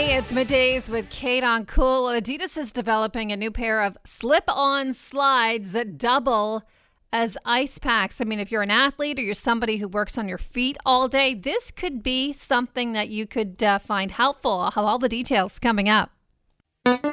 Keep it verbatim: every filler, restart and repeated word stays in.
Hey, it's Middays with Kate on Cool. Adidas is developing a new pair of slip-on slides that double as ice packs. I mean, if you're an athlete or you're somebody who works on your feet all day, this could be something that you could uh, find helpful. I'll have all the details coming up.